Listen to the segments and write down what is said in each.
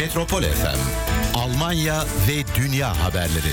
Metropol FM, Almanya ve dünya haberleri.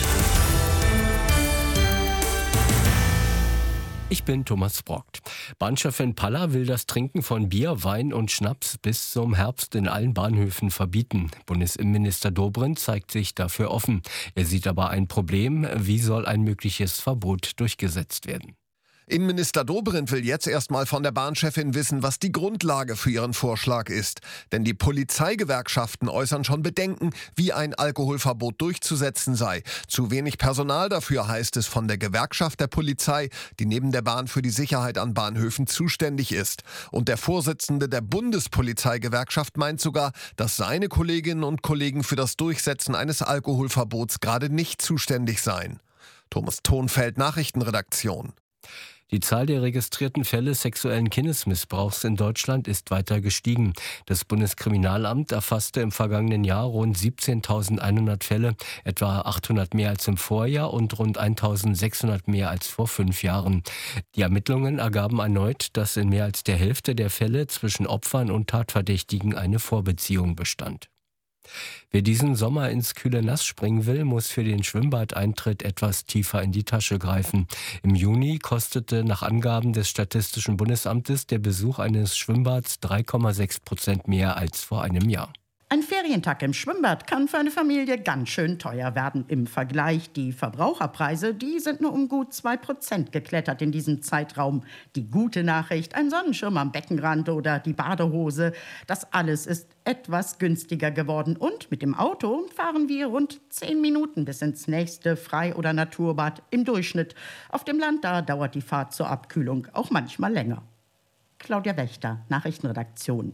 Ich bin Thomas Brockt. Bahnchefin Palla will das Trinken von Bier, Wein und Schnaps bis zum Herbst in allen Bahnhöfen verbieten. Bundesinnenminister Dobrindt zeigt sich dafür offen. Er sieht aber ein Problem. Wie soll ein mögliches Verbot durchgesetzt werden? Innenminister Dobrindt will jetzt erstmal von der Bahnchefin wissen, was die Grundlage für ihren Vorschlag ist. Denn die Polizeigewerkschaften äußern schon Bedenken, wie ein Alkoholverbot durchzusetzen sei. Zu wenig Personal dafür, heißt es von der Gewerkschaft der Polizei, die neben der Bahn für die Sicherheit an Bahnhöfen zuständig ist. Und der Vorsitzende der Bundespolizeigewerkschaft meint sogar, dass seine Kolleginnen und Kollegen für das Durchsetzen eines Alkoholverbots gerade nicht zuständig seien. Thomas Thonfeld, Nachrichtenredaktion. Die Zahl der registrierten Fälle sexuellen Kindesmissbrauchs in Deutschland ist weiter gestiegen. Das Bundeskriminalamt erfasste im vergangenen Jahr rund 17.100 Fälle, etwa 800 mehr als im Vorjahr und rund 1.600 mehr als vor 5 Jahren. Die Ermittlungen ergaben erneut, dass in mehr als der Hälfte der Fälle zwischen Opfern und Tatverdächtigen eine Vorbeziehung bestand. Wer diesen Sommer ins kühle Nass springen will, muss für den Schwimmbadeintritt etwas tiefer in die Tasche greifen. Im Juni kostete nach Angaben des Statistischen Bundesamtes der Besuch eines Schwimmbads 3,6% mehr als vor einem Jahr. Ein Ferientag im Schwimmbad kann für eine Familie ganz schön teuer werden. Im Vergleich, die Verbraucherpreise, die sind nur um gut 2% geklettert in diesem Zeitraum. Die gute Nachricht, ein Sonnenschirm am Beckenrand oder die Badehose, das alles ist etwas günstiger geworden. Und mit dem Auto fahren wir rund 10 Minuten bis ins nächste Frei- oder Naturbad im Durchschnitt. Auf dem Land, da dauert die Fahrt zur Abkühlung auch manchmal länger. Claudia Wächter, Nachrichtenredaktion.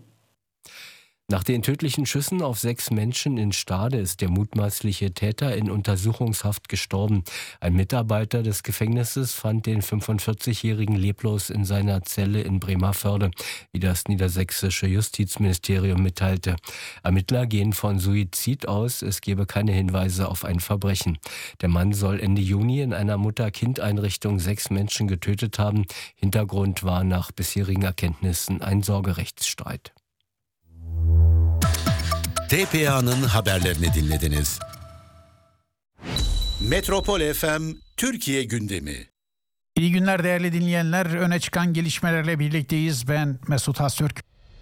Nach den tödlichen Schüssen auf 6 Menschen in Stade ist der mutmaßliche Täter in Untersuchungshaft gestorben. Ein Mitarbeiter des Gefängnisses fand den 45-Jährigen leblos in seiner Zelle in Bremervörde, wie das niedersächsische Justizministerium mitteilte. Ermittler gehen von Suizid aus, es gebe keine Hinweise auf ein Verbrechen. Der Mann soll Ende Juni in einer Mutter-Kind-Einrichtung 6 Menschen getötet haben. Hintergrund war nach bisherigen Erkenntnissen ein Sorgerechtsstreit. TPA'nın haberlerini dinlediniz. Metropol FM Türkiye gündemi. İyi günler değerli dinleyenler. Öne çıkan gelişmelerle birlikteyiz. Ben Mesut Haztürk.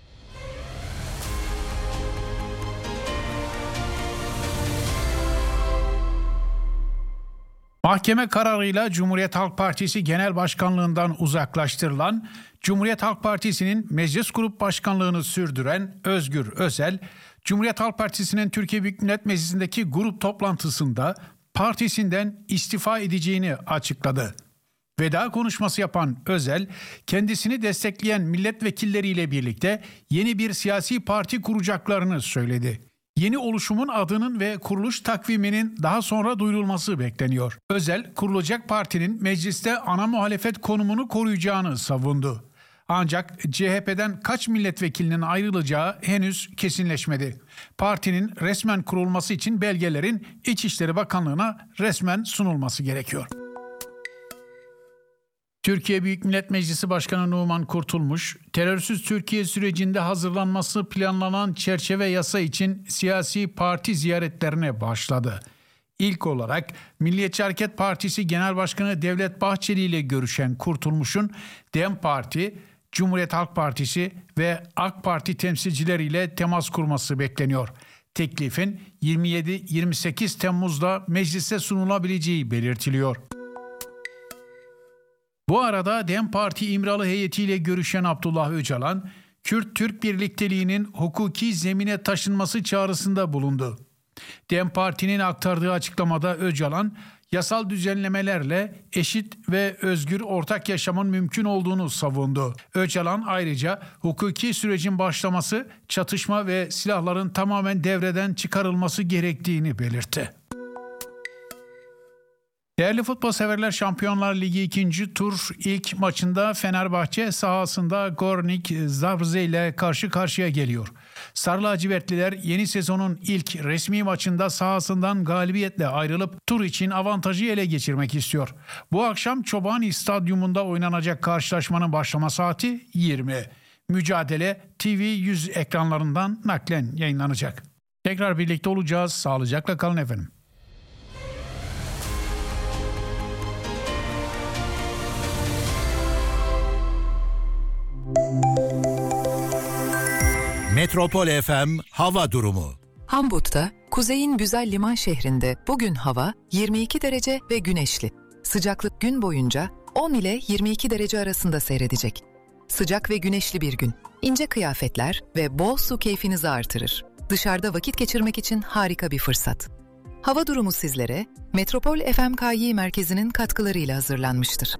Mahkeme kararıyla Cumhuriyet Halk Partisi Genel Başkanlığından uzaklaştırılan, Cumhuriyet Halk Partisi'nin Meclis Grup Başkanlığını sürdüren Özgür Özel, Cumhuriyet Halk Partisi'nin Türkiye Büyük Millet Meclisi'ndeki grup toplantısında partisinden istifa edeceğini açıkladı. Veda konuşması yapan Özel, kendisini destekleyen milletvekilleriyle birlikte yeni bir siyasi parti kuracaklarını söyledi. Yeni oluşumun adının ve kuruluş takviminin daha sonra duyurulması bekleniyor. Özel, kurulacak partinin mecliste ana muhalefet konumunu koruyacağını savundu. Ancak CHP'den kaç milletvekilinin ayrılacağı henüz kesinleşmedi. Partinin resmen kurulması için belgelerin İçişleri Bakanlığı'na resmen sunulması gerekiyor. Türkiye Büyük Millet Meclisi Başkanı Numan Kurtulmuş, terörsüz Türkiye sürecinde hazırlanması planlanan çerçeve yasa için siyasi parti ziyaretlerine başladı. İlk olarak Milliyetçi Hareket Partisi Genel Başkanı Devlet Bahçeli ile görüşen Kurtulmuş'un DEM Parti, Cumhuriyet Halk Partisi ve AK Parti temsilcileriyle temas kurması bekleniyor. Teklifin 27-28 Temmuz'da meclise sunulabileceği belirtiliyor. Bu arada DEM Parti İmralı heyetiyle görüşen Abdullah Öcalan, Kürt-Türk birlikteliğinin hukuki zemine taşınması çağrısında bulundu. DEM Parti'nin aktardığı açıklamada Öcalan, yasal düzenlemelerle eşit ve özgür ortak yaşamın mümkün olduğunu savundu. Öcalan ayrıca hukuki sürecin başlaması, çatışma ve silahların tamamen devreden çıkarılması gerektiğini belirtti. Değerli futbol severler, Şampiyonlar Ligi 2. tur ilk maçında Fenerbahçe sahasında Gornik Zabrze ile karşı karşıya geliyor. Sarı lacivertliler yeni sezonun ilk resmi maçında sahasından galibiyetle ayrılıp tur için avantajı ele geçirmek istiyor. Bu akşam Çobani Stadyumunda oynanacak karşılaşmanın başlama saati 20. Mücadele TV100 ekranlarından naklen yayınlanacak. Tekrar birlikte olacağız. Sağlıcakla kalın efendim. Metropol FM hava durumu. Hamburg'da, kuzeyin güzel liman şehrinde bugün hava 22 derece ve güneşli. Sıcaklık gün boyunca 10 ile 22 derece arasında seyredecek. Sıcak ve güneşli bir gün. İnce kıyafetler ve bol su keyfinizi artırır. Dışarıda vakit geçirmek için harika bir fırsat. Hava durumu sizlere Metropol FMKY merkezinin katkılarıyla hazırlanmıştır.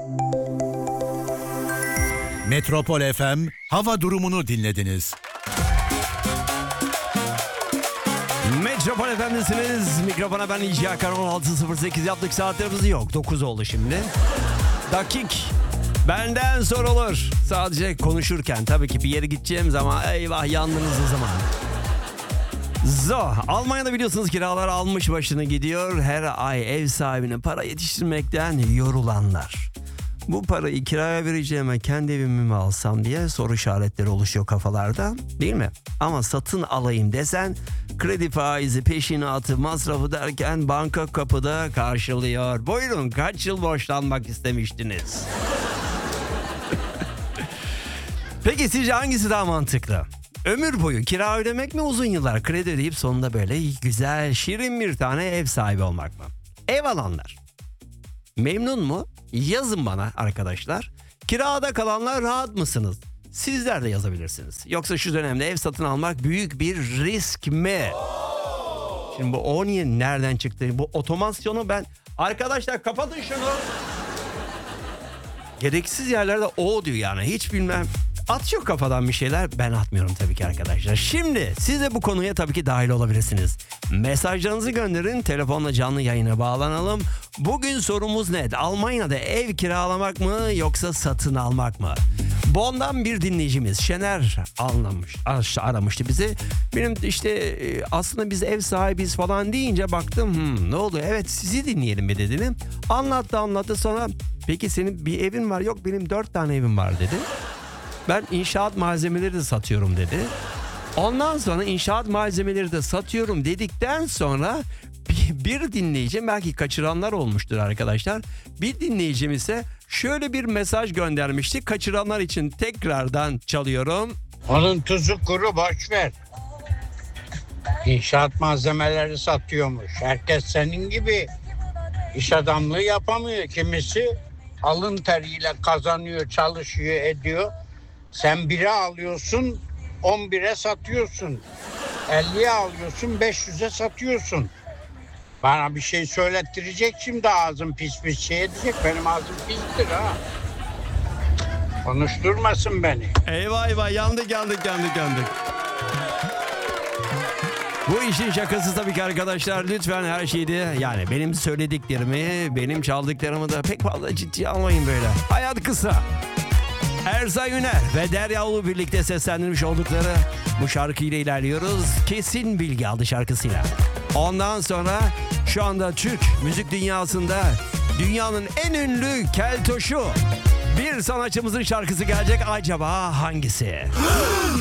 Metropol FM hava durumunu dinlediniz. Metropol FM'desiniz. Mikrofona ben İlci Hakan. 16.08 yaptık, saatlerimiz yok. 9 oldu şimdi. Dakik benden sorulur. Sadece konuşurken tabii ki bir yere gideceğim zaman eyvah yandınız o zaman. Almanya'da biliyorsunuz kiralar almış başını gidiyor. Her ay ev sahibine para yetiştirmekten yorulanlar. Bu parayı kiraya vereceğime kendi evimi mi alsam diye soru işaretleri oluşuyor kafalarda, değil mi? Ama satın alayım desen kredi faizi, peşinatı, masrafı derken banka kapıda karşılıyor. Buyurun, kaç yıl borçlanmak istemiştiniz? Peki sizce hangisi daha mantıklı? Ömür boyu kira ödemek mi, uzun yıllar kredi ödeyip sonunda böyle güzel, şirin bir tane ev sahibi olmak mı? Ev alanlar memnun mu? Yazın bana arkadaşlar. Kirada kalanlar rahat mısınız? Sizler de yazabilirsiniz. Yoksa şu dönemde ev satın almak büyük bir risk mi? Şimdi bu o niye nereden çıktı? Bu otomasyonu ben... Arkadaşlar kapatın şunu. Gereksiz yerlerde o diyor yani, hiç bilmem. Atıyor kafadan bir şeyler, ben atmıyorum tabii ki arkadaşlar. Şimdi siz de bu konuya tabii ki dahil olabilirsiniz. Mesajlarınızı gönderin, telefonla canlı yayına bağlanalım. Bugün sorumuz ne? Almanya'da ev kiralamak mı yoksa satın almak mı? Bonn'dan bir dinleyicimiz Şener aramıştı bizi. Benim işte aslında biz ev sahibiyiz falan deyince baktım ne oluyor? Evet, sizi dinleyelim mi dedim. Anlattı sonra peki senin bir evin var? Yok, benim 4 tane evim var dedi. Ben inşaat malzemeleri de satıyorum dedi. Ondan sonra inşaat malzemeleri de satıyorum dedikten sonra bir dinleyicim, belki kaçıranlar olmuştur arkadaşlar. Bir dinleyicim ise şöyle bir mesaj göndermişti. Kaçıranlar için tekrardan çalıyorum. Onun tuzu kuru, boş ver. İnşaat malzemeleri satıyormuş. Herkes senin gibi iş adamlığı yapamıyor. Kimisi alın teriyle kazanıyor, çalışıyor, ediyor. Sen 1'e alıyorsun, 11'e satıyorsun. 50'ye alıyorsun, 500'e satıyorsun. Bana bir şey söylettirecek şimdi, ağzım pis şey edecek. Benim ağzım pistir ha. Konuşturmasın beni. Eyvah yandık. Bu işin şakası tabii ki arkadaşlar. Lütfen her şeyde, yani benim söylediklerimi, benim çaldıklarımı da pek fazla ciddiye almayın böyle. Hayat kısa. Erzay Üner ve Derya Ulu birlikte seslendirmiş oldukları bu şarkıyla ilerliyoruz. Kesin Bilgi adlı şarkısıyla. Ondan sonra şu anda Türk müzik dünyasında dünyanın en ünlü keltoşu bir sanatçımızın şarkısı gelecek. Acaba hangisi?